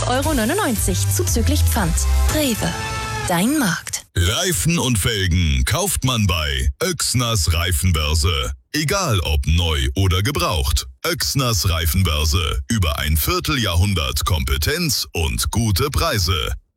4,99 € zuzüglich Pfand. Rewe, dein Markt. Reifen und Felgen kauft man bei Oechsners Reifenbörse. Egal ob neu oder gebraucht. Oechsners Reifenbörse. Über ein Vierteljahrhundert Kompetenz und gute Preise.